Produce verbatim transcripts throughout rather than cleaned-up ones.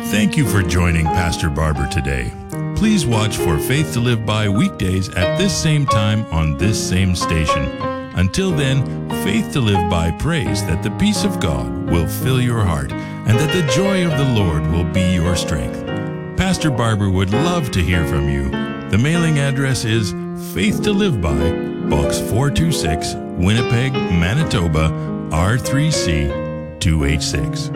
Thank you for joining Pastor Barber today. Please watch for Faith to Live By weekdays at this same time on this same station. Until then, Faith to Live By prays that the peace of God will fill your heart and that the joy of the Lord will be your strength. Pastor Barber would love to hear from you. The mailing address is Faith to Live By, Box four two six, Winnipeg, Manitoba, R three C two H six.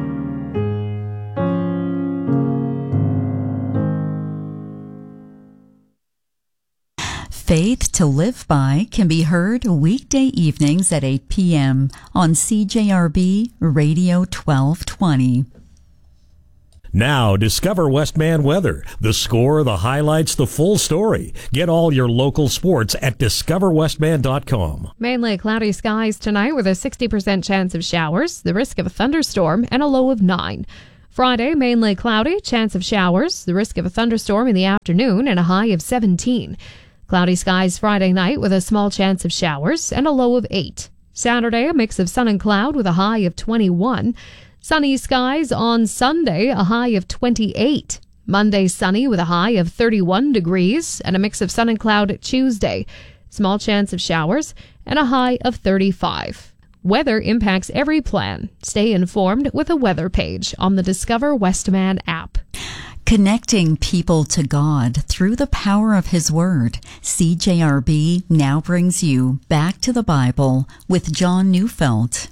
Faith to Live By can be heard weekday evenings at eight p.m. on C J R B Radio twelve twenty. Now, discover Westman Weather. The score, the highlights, the full story. Get all your local sports at discover westman dot com. Mainly cloudy skies tonight with a sixty percent chance of showers, the risk of a thunderstorm, and a low of nine. Friday, mainly cloudy, chance of showers, the risk of a thunderstorm in the afternoon, and a high of seventeen. Cloudy skies Friday night with a small chance of showers and a low of eight. Saturday, a mix of sun and cloud with a high of twenty-one. Sunny skies on Sunday, a high of twenty-eight. Monday, sunny with a high of thirty-one degrees and a mix of sun and cloud Tuesday. Small chance of showers and a high of thirty-five. Weather impacts every plan. Stay informed with a weather page on the Discover Westman app. Connecting people to God through the power of His Word. C J R B now brings you Back to the Bible with John Neufeld.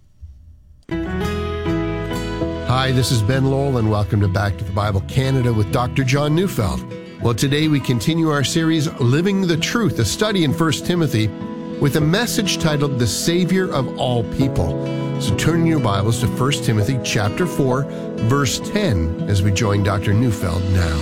Hi, this is Ben Lowell, and welcome to Back to the Bible Canada with Doctor John Neufeld. Well, today we continue our series, Living the Truth, a study in First Timothy, with a message titled, The Savior of All People. So turn your Bibles to First Timothy chapter four, verse ten, as we join Doctor Neufeld now.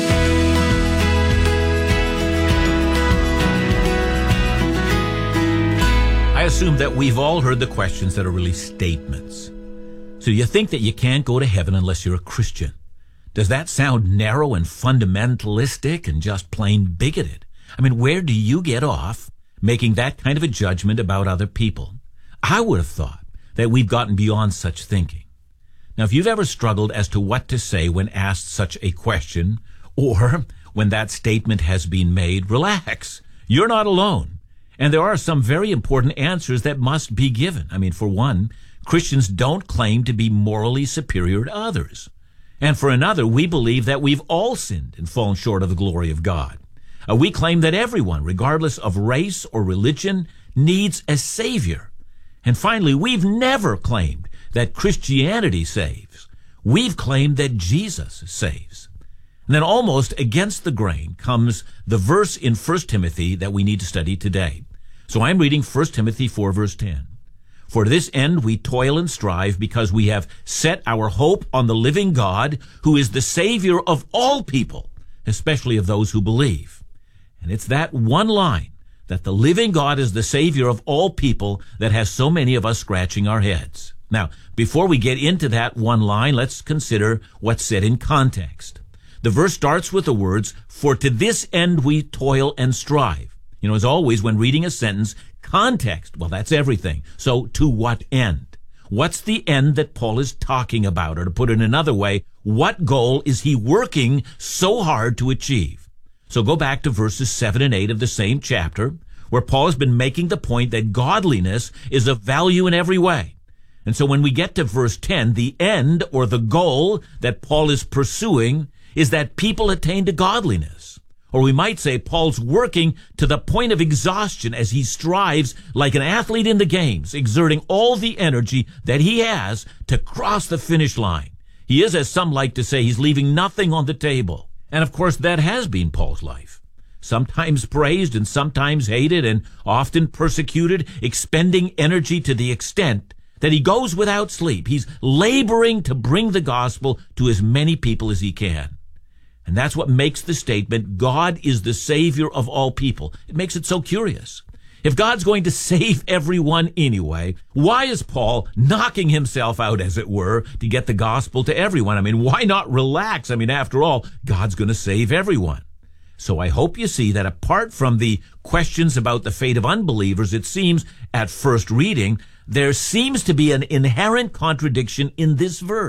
I assume that we've all heard the questions that are really statements. So you think that you can't go to heaven unless you're a Christian. Does that sound narrow and fundamentalistic and just plain bigoted? I mean, where do you get off making that kind of a judgment about other people? I would have thought that we've gotten beyond such thinking. Now, if you've ever struggled as to what to say when asked such a question, or when that statement has been made, relax. You're not alone. And there are some very important answers that must be given. I mean, for one, Christians don't claim to be morally superior to others. And for another, we believe that we've all sinned and fallen short of the glory of God. Uh, we claim that everyone, regardless of race or religion, needs a Savior. And finally, we've never claimed that Christianity saves. We've claimed that Jesus saves. And then almost against the grain comes the verse in First Timothy that we need to study today. So I'm reading First Timothy four, verse ten. For to this end we toil and strive, because we have set our hope on the living God, who is the Savior of all people, especially of those who believe. And it's that one line, that the living God is the Savior of all people, that has so many of us scratching our heads. Now, before we get into that one line, let's consider what's said in context. The verse starts with the words, for to this end we toil and strive. You know, as always, when reading a sentence, context, well, that's everything. So, to what end? What's the end that Paul is talking about? Or to put it another way, what goal is he working so hard to achieve? So go back to verses seven and eight of the same chapter, where Paul has been making the point that godliness is of value in every way. And so when we get to verse ten, the end or the goal that Paul is pursuing is that people attain to godliness. Or we might say Paul's working to the point of exhaustion as he strives like an athlete in the games, exerting all the energy that he has to cross the finish line. He is, as some like to say, he's leaving nothing on the table. And of course, that has been Paul's life. Sometimes praised and sometimes hated and often persecuted, expending energy to the extent that he goes without sleep. He's laboring to bring the gospel to as many people as he can. And that's what makes the statement, God is the Savior of all people. It makes it so curious. If God's going to save everyone anyway, why is Paul knocking himself out, as it were, to get the gospel to everyone? I mean, why not relax? I mean, after all, God's going to save everyone. So I hope you see that apart from the questions about the fate of unbelievers, it seems at first reading, there seems to be an inherent contradiction in this verse.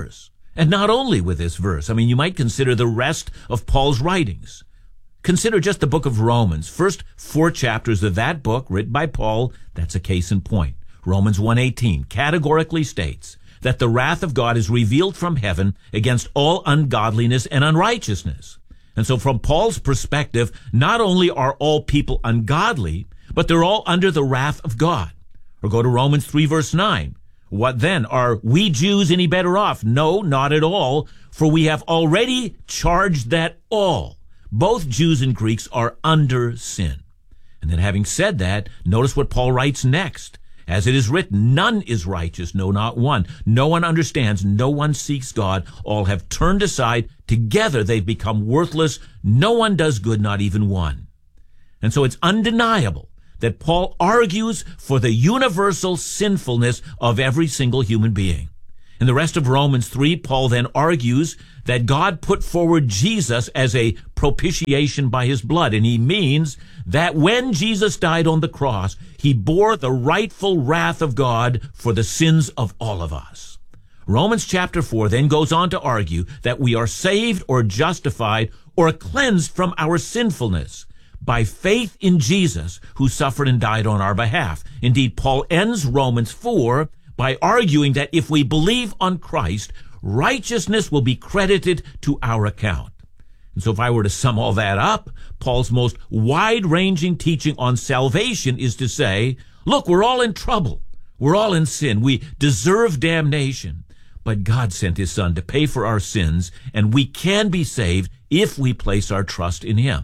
And not only with this verse. I mean, you might consider the rest of Paul's writings. Consider just the book of Romans. First four chapters of that book, written by Paul, that's a case in point. Romans one eighteen categorically states that the wrath of God is revealed from heaven against all ungodliness and unrighteousness. And so from Paul's perspective, not only are all people ungodly, but they're all under the wrath of God. Or go to Romans three verse nine. What then? Are we Jews any better off? No, not at all, for we have already charged that all, both Jews and Greeks, are under sin. And then having said that, notice what Paul writes next. As it is written, none is righteous, no, not one. No one understands, no one seeks God. All have turned aside. Together they've become worthless. No one does good, not even one. And so it's undeniable that Paul argues for the universal sinfulness of every single human being. In the rest of Romans three, Paul then argues that God put forward Jesus as a propitiation by his blood, and he means that when Jesus died on the cross, he bore the rightful wrath of God for the sins of all of us. Romans chapter four then goes on to argue that we are saved or justified or cleansed from our sinfulness by faith in Jesus, who suffered and died on our behalf. Indeed, Paul ends Romans four by arguing that if we believe on Christ, righteousness will be credited to our account. And so if I were to sum all that up, Paul's most wide-ranging teaching on salvation is to say, look, we're all in trouble. We're all in sin. We deserve damnation. But God sent his Son to pay for our sins, and we can be saved if we place our trust in him.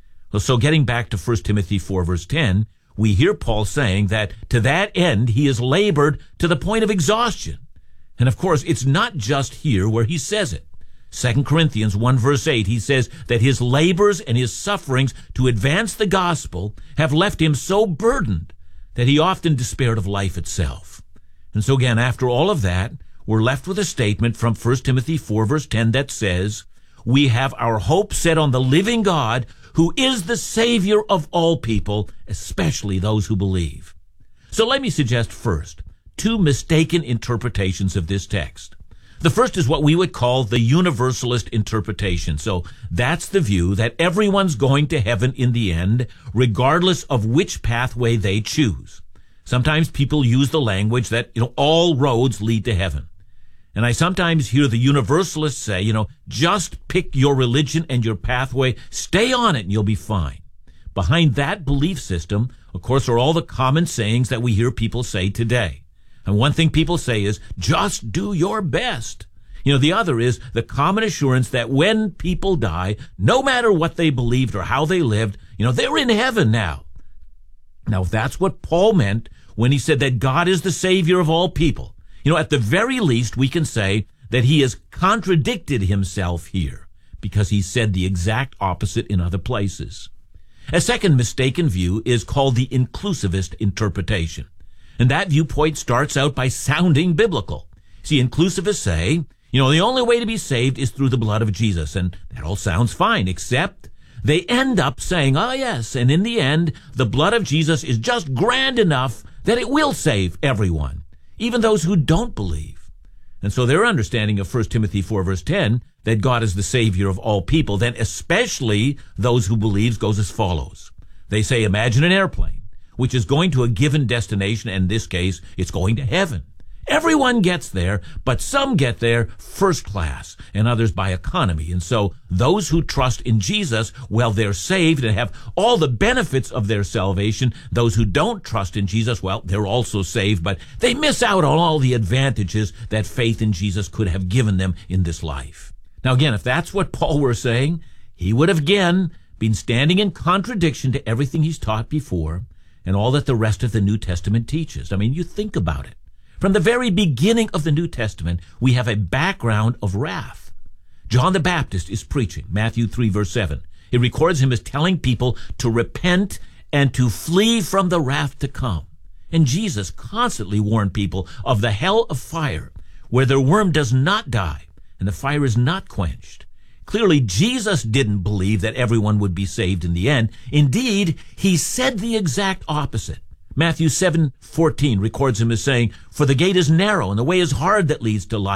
So getting back to First Timothy four, verse ten, we hear Paul saying that to that end he has labored to the point of exhaustion. And of course, it's not just here where he says it. Second Corinthians one, verse eight, he says that his labors and his sufferings to advance the gospel have left him so burdened that he often despaired of life itself. And so again, after all of that, we're left with a statement from First Timothy four, verse ten that says, we have our hope set on the living God, who is the Savior of all people, especially those who believe. So let me suggest first two mistaken interpretations of this text. The first is what we would call the universalist interpretation. So that's the view that everyone's going to heaven in the end, regardless of which pathway they choose. Sometimes people use the language that, you know, all roads lead to heaven. And I sometimes hear the universalists say, you know, just pick your religion and your pathway, stay on it and you'll be fine. Behind that belief system, of course, are all the common sayings that we hear people say today. And one thing people say is, just do your best. You know, the other is the common assurance that when people die, no matter what they believed or how they lived, you know, they're in heaven now. Now, if that's what Paul meant when he said that God is the Savior of all people, you know, at the very least, we can say that he has contradicted himself here because he said the exact opposite in other places. A second mistaken view is called the inclusivist interpretation. And that viewpoint starts out by sounding biblical. See, inclusivists say, you know, the only way to be saved is through the blood of Jesus. And that all sounds fine, except they end up saying, oh yes, and in the end, the blood of Jesus is just grand enough that it will save everyone, even those who don't believe. And so their understanding of First Timothy four, verse ten, that God is the Savior of all people, then especially those who believe, goes as follows. They say, imagine an airplane, which is going to a given destination, and in this case, it's going to heaven. Everyone gets there, but some get there first class and others by economy. And so those who trust in Jesus, well, they're saved and have all the benefits of their salvation. Those who don't trust in Jesus, well, they're also saved, but they miss out on all the advantages that faith in Jesus could have given them in this life. Now, again, if that's what Paul were saying, he would have again been standing in contradiction to everything he's taught before and all that the rest of the New Testament teaches. I mean, you think about it. From the very beginning of the New Testament, we have a background of wrath. John the Baptist is preaching, Matthew three, verse seven. It records him as telling people to repent and to flee from the wrath to come. And Jesus constantly warned people of the hell of fire, where their worm does not die and the fire is not quenched. Clearly, Jesus didn't believe that everyone would be saved in the end. Indeed, he said the exact opposite. Matthew seven fourteen records him as saying, for the gate is narrow and the way is hard that leads to life,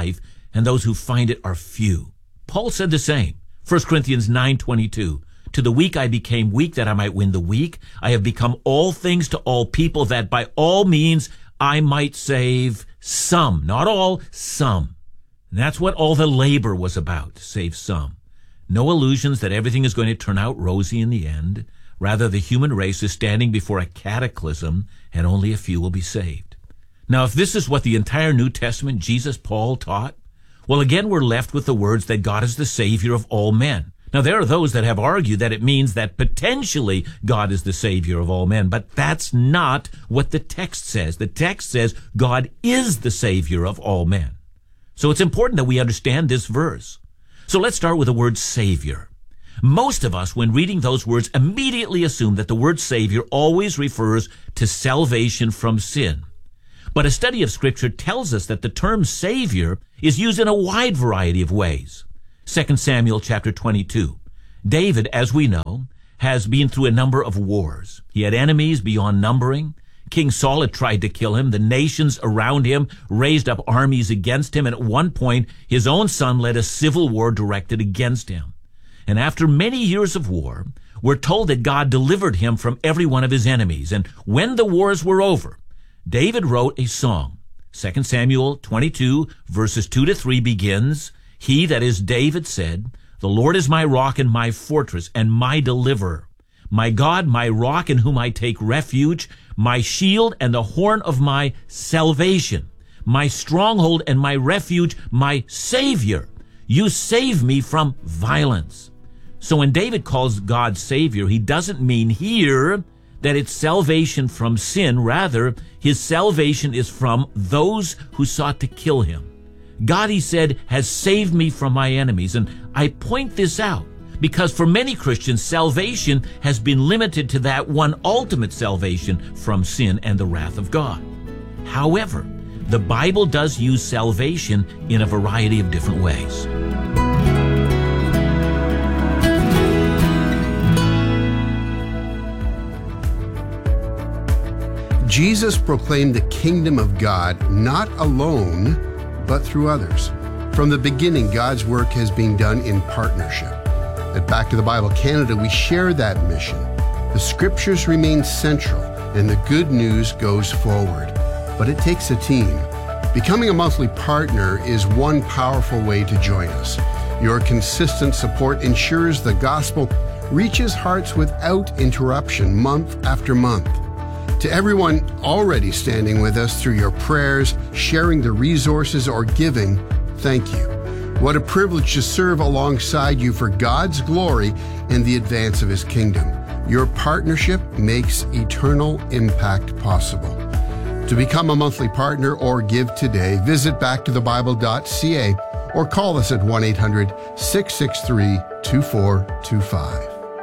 and those who find it are few. Paul said the same. First Corinthians nine twenty-two. To the weak I became weak, that I might win the weak. I have become all things to all people, that by all means I might save some. Not all, some. And that's what all the labor was about, to save some. No illusions that everything is going to turn out rosy in the end. Rather, the human race is standing before a cataclysm, and only a few will be saved. Now, if this is what the entire New Testament, Jesus, Paul, taught, well, again, we're left with the words that God is the Savior of all men. Now, there are those that have argued that it means that potentially God is the Savior of all men, but that's not what the text says. The text says God is the Savior of all men. So it's important that we understand this verse. So let's start with the word Savior. Most of us, when reading those words, immediately assume that the word Savior always refers to salvation from sin. But a study of Scripture tells us that the term Savior is used in a wide variety of ways. Second Samuel chapter twenty-two. David, as we know, has been through a number of wars. He had enemies beyond numbering. King Saul had tried to kill him. The nations around him raised up armies against him, and at one point, his own son led a civil war directed against him. And after many years of war, we're told that God delivered him from every one of his enemies. And when the wars were over, David wrote a song. Second Samuel twenty-two, verses two to three begins, He, that is David, said, The Lord is my rock and my fortress and my deliverer, my God, my rock in whom I take refuge, my shield and the horn of my salvation, my stronghold and my refuge, my Savior. You save me from violence. So when David calls God Savior, he doesn't mean here that it's salvation from sin. Rather, his salvation is from those who sought to kill him. God, he said, has saved me from my enemies. And I point this out because for many Christians, salvation has been limited to that one ultimate salvation from sin and the wrath of God. However, the Bible does use salvation in a variety of different ways. Jesus proclaimed the kingdom of God not alone, but through others. From the beginning, God's work has been done in partnership. At Back to the Bible Canada, we share that mission. The scriptures remain central, and the good news goes forward. But it takes a team. Becoming a monthly partner is one powerful way to join us. Your consistent support ensures the gospel reaches hearts without interruption month after month. To everyone already standing with us through your prayers, sharing the resources, or giving, thank you. What a privilege to serve alongside you for God's glory and the advance of His kingdom. Your partnership makes eternal impact possible. To become a monthly partner or give today, visit back to the bible dot c a or call us at one eight hundred, six six three, two four two five.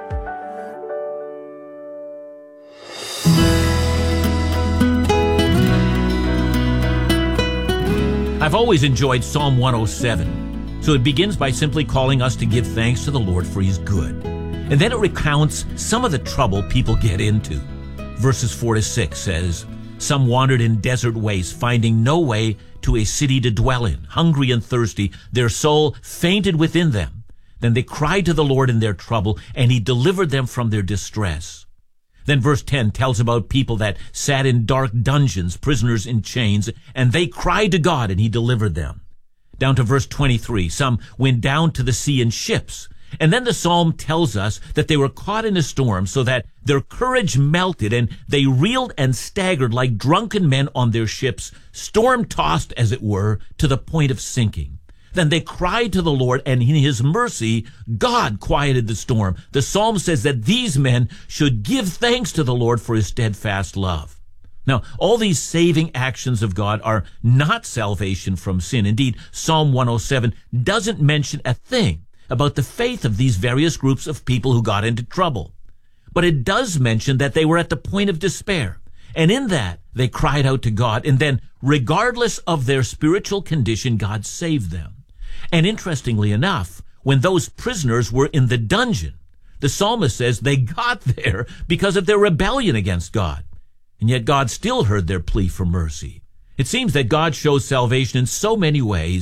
I've always enjoyed Psalm one oh seven. So it begins by simply calling us to give thanks to the Lord for He's good. And then it recounts some of the trouble people get into. Verses four to six says, Some wandered in desert wastes, finding no way to a city to dwell in. Hungry and thirsty, their soul fainted within them. Then they cried to the Lord in their trouble, and He delivered them from their distress. Then verse ten tells about people that sat in dark dungeons, prisoners in chains, and they cried to God, and He delivered them. Down to verse twenty-three, some went down to the sea in ships. And then the psalm tells us that they were caught in a storm so that their courage melted and they reeled and staggered like drunken men on their ships, storm-tossed, as it were, to the point of sinking. Then they cried to the Lord, and in His mercy, God quieted the storm. The psalm says that these men should give thanks to the Lord for His steadfast love. Now, all these saving actions of God are not salvation from sin. Indeed, Psalm one oh seven doesn't mention a thing about the faith of these various groups of people who got into trouble. But it does mention that they were at the point of despair. And in that, they cried out to God. And then, regardless of their spiritual condition, God saved them. And interestingly enough, when those prisoners were in the dungeon, the psalmist says they got there because of their rebellion against God. And yet God still heard their plea for mercy. It seems that God shows salvation in so many ways,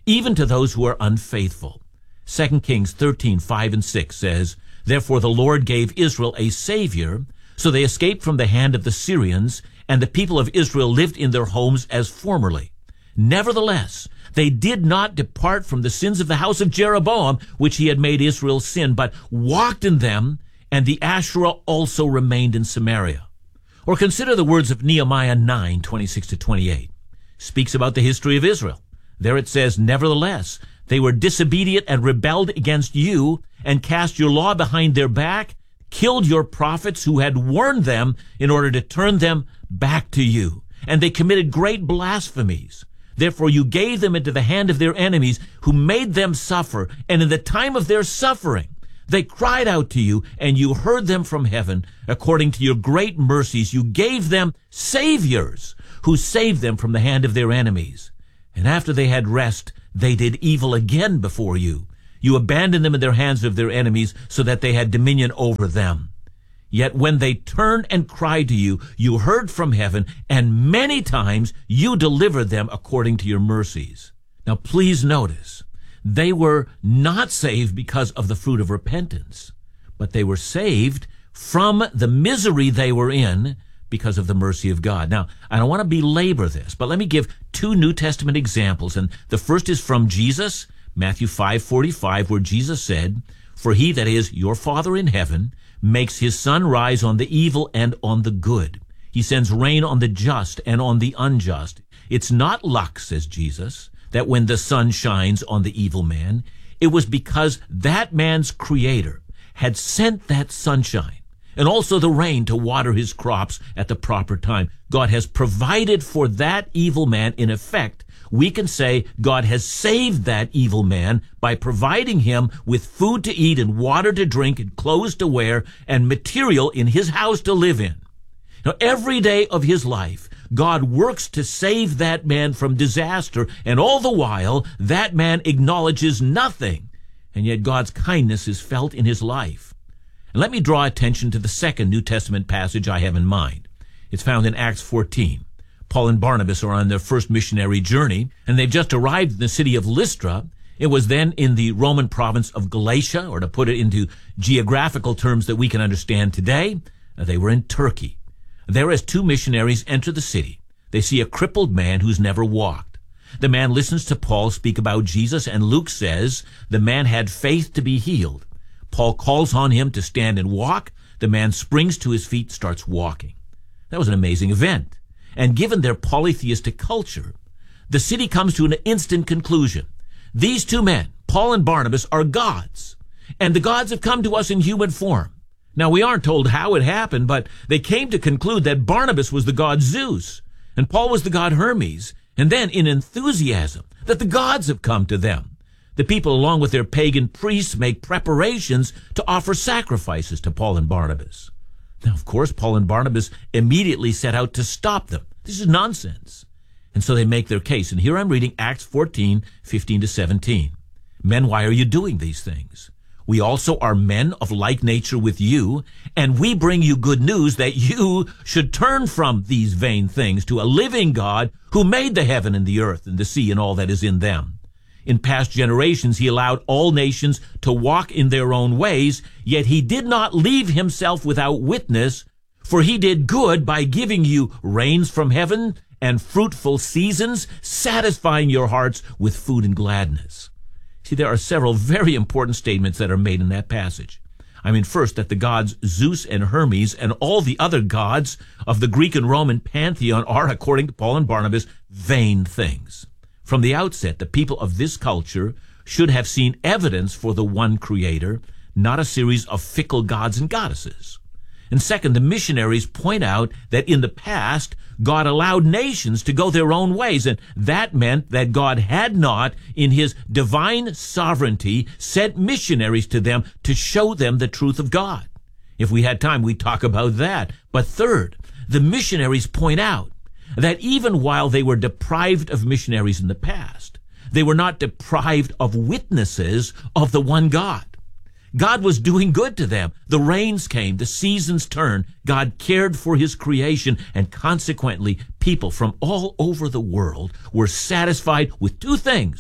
even to those who are unfaithful. Second Kings thirteen, five and six says, Therefore the Lord gave Israel a Savior, so they escaped from the hand of the Syrians, and the people of Israel lived in their homes as formerly. Nevertheless, they did not depart from the sins of the house of Jeroboam, which he had made Israel sin, but walked in them, and the Asherah also remained in Samaria. Or consider the words of Nehemiah nine, twenty-six to twenty-eight. Speaks about the history of Israel. There it says, Nevertheless, they were disobedient and rebelled against you, and cast your law behind their back, killed your prophets who had warned them in order to turn them back to you. And they committed great blasphemies. Therefore you gave them into the hand of their enemies, who made them suffer. And in the time of their suffering, they cried out to you, and you heard them from heaven. According to your great mercies, you gave them saviors, who saved them from the hand of their enemies. And after they had rest, they did evil again before you. You abandoned them in their hands of their enemies, so that they had dominion over them. Yet when they turned and cried to you, you heard from heaven, and many times you delivered them according to your mercies. Now please notice, they were not saved because of the fruit of repentance, but they were saved from the misery they were in because of the mercy of God. Now, I don't want to belabor this, but let me give two New Testament examples. And the first is from Jesus, Matthew five forty-five, where Jesus said, For he that is your Father in heaven makes his sun rise on the evil and on the good. He sends rain on the just and on the unjust. It's not luck, says Jesus, that when the sun shines on the evil man, it was because that man's creator had sent that sunshine and also the rain to water his crops at the proper time. God has provided for that evil man. In effect, we can say God has saved that evil man by providing him with food to eat and water to drink and clothes to wear and material in his house to live in. Now, every day of his life, God works to save that man from disaster, and all the while, that man acknowledges nothing, and yet God's kindness is felt in his life. And let me draw attention to the second New Testament passage I have in mind. It's found in Acts fourteen. Paul and Barnabas are on their first missionary journey, and they've just arrived in the city of Lystra. It was then in the Roman province of Galatia, or to put it into geographical terms that we can understand today, they were in Turkey. There, as two missionaries enter the city, they see a crippled man who's never walked. The man listens to Paul speak about Jesus, and Luke says the man had faith to be healed. Paul calls on him to stand and walk. The man springs to his feet, starts walking. That was an amazing event. And given their polytheistic culture, the city comes to an instant conclusion. These two men, Paul and Barnabas, are gods, and the gods have come to us in human form. Now, we aren't told how it happened, but they came to conclude that Barnabas was the god Zeus, and Paul was the god Hermes, and then, in enthusiasm, that the gods have come to them. The people, along with their pagan priests, make preparations to offer sacrifices to Paul and Barnabas. Now, of course, Paul and Barnabas immediately set out to stop them. This is nonsense. And so they make their case. And here I'm reading Acts fourteen, fifteen to seventeen. Men, why are you doing these things? We also are men of like nature with you, and we bring you good news that you should turn from these vain things to a living God who made the heaven and the earth and the sea and all that is in them. In past generations, he allowed all nations to walk in their own ways, yet he did not leave himself without witness, for he did good by giving you rains from heaven and fruitful seasons, satisfying your hearts with food and gladness. See, there are several very important statements that are made in that passage. I mean, first, that the gods Zeus and Hermes and all the other gods of the Greek and Roman pantheon are, according to Paul and Barnabas, vain things. From the outset, the people of this culture should have seen evidence for the one creator, not a series of fickle gods and goddesses. And second, the missionaries point out that in the past, God allowed nations to go their own ways, and that meant that God had not, in his divine sovereignty, sent missionaries to them to show them the truth of God. If we had time, we'd talk about that. But third, the missionaries point out that even while they were deprived of missionaries in the past, they were not deprived of witnesses of the one God. God was doing good to them. The rains came, the seasons turned. God cared for his creation, and consequently, people from all over the world were satisfied with two things: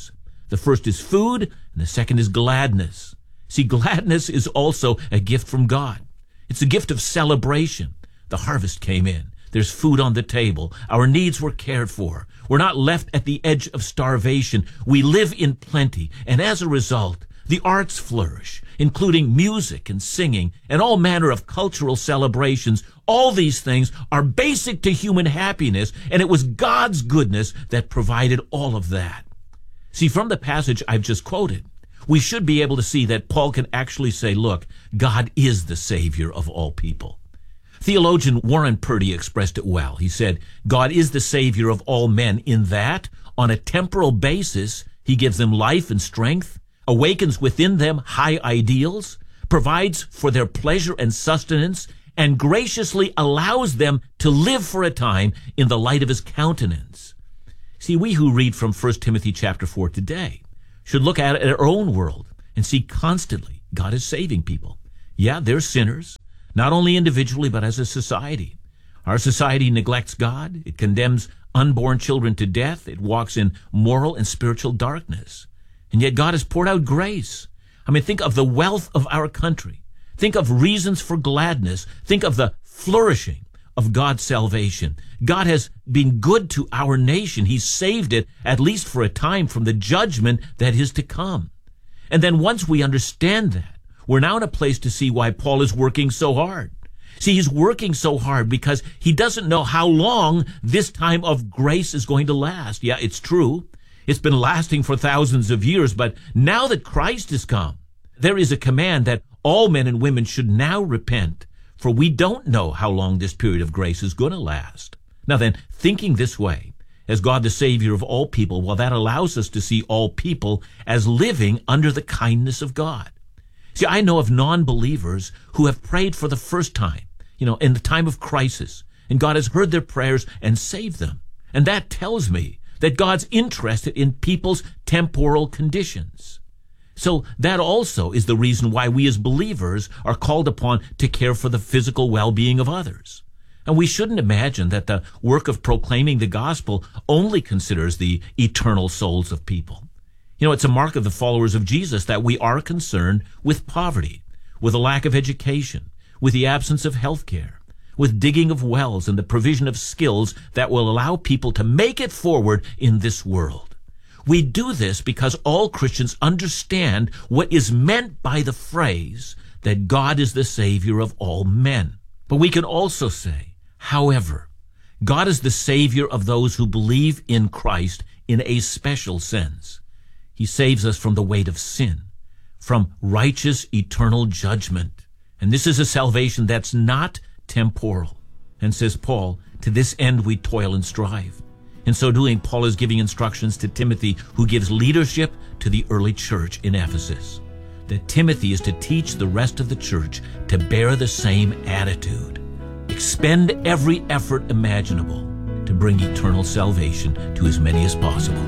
The first is food, and the second is gladness. See, gladness is also a gift from God. It's a gift of celebration. The harvest came in. There's food on the table. Our needs were cared for. We're not left at the edge of starvation. We live in plenty, and as a result, the arts flourish, including music and singing and all manner of cultural celebrations. All these things are basic to human happiness, and it was God's goodness that provided all of that. See, from the passage I've just quoted, we should be able to see that Paul can actually say, look, God is the Savior of all people. Theologian Warren Purdy expressed it well. He said, God is the Savior of all men in that, on a temporal basis, he gives them life and strength, awakens within them high ideals, provides for their pleasure and sustenance, and graciously allows them to live for a time in the light of his countenance. See, we who read from First Timothy chapter four today should look at our own world and see constantly God is saving people. Yeah, they're sinners, not only individually, but as a society. Our society neglects God. It condemns unborn children to death. It walks in moral and spiritual darkness. And yet God has poured out grace. I mean, think of the wealth of our country. Think of reasons for gladness. Think of the flourishing of God's salvation. God has been good to our nation. He's saved it, at least for a time, from the judgment that is to come. And then once we understand that, we're now in a place to see why Paul is working so hard. See, he's working so hard because he doesn't know how long this time of grace is going to last. Yeah, it's true. It's been lasting for thousands of years, but now that Christ has come, there is a command that all men and women should now repent, for we don't know how long this period of grace is going to last. Now then, thinking this way, as God the Savior of all people, well, that allows us to see all people as living under the kindness of God. See, I know of non-believers who have prayed for the first time, you know, in the time of crisis, and God has heard their prayers and saved them. And that tells me that God's interested in people's temporal conditions. So that also is the reason why we as believers are called upon to care for the physical well-being of others. And we shouldn't imagine that the work of proclaiming the gospel only considers the eternal souls of people. You know, it's a mark of the followers of Jesus that we are concerned with poverty, with a lack of education, with the absence of health care, with digging of wells and the provision of skills that will allow people to make it forward in this world. We do this because all Christians understand what is meant by the phrase that God is the Savior of all men. But we can also say, however, God is the Savior of those who believe in Christ in a special sense. He saves us from the weight of sin, from righteous eternal judgment. And this is a salvation that's not temporal. And says Paul, to this end we toil and strive. In so doing, Paul is giving instructions to Timothy, who gives leadership to the early church in Ephesus. That Timothy is to teach the rest of the church to bear the same attitude. Expend every effort imaginable to bring eternal salvation to as many as possible.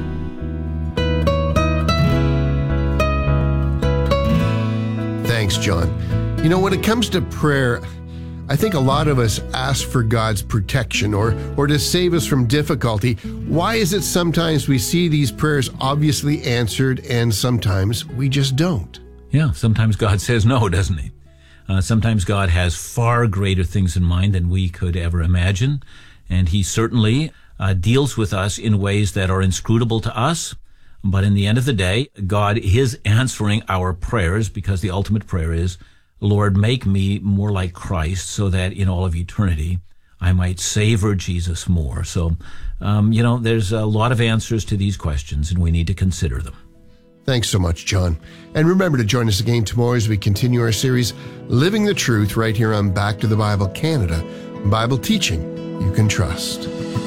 Thanks, John. You know, when it comes to prayer, I think a lot of us ask for God's protection or, or to save us from difficulty. Why is it sometimes we see these prayers obviously answered and sometimes we just don't? Yeah, sometimes God says no, doesn't he? Uh, sometimes God has far greater things in mind than we could ever imagine, and he certainly uh, deals with us in ways that are inscrutable to us. But in the end of the day, God is answering our prayers, because the ultimate prayer is, Lord, make me more like Christ so that in all of eternity I might savor Jesus more. So, um, you know, there's a lot of answers to these questions, and we need to consider them. Thanks so much, John. And remember to join us again tomorrow as we continue our series, Living the Truth, right here on Back to the Bible Canada, Bible teaching you can trust.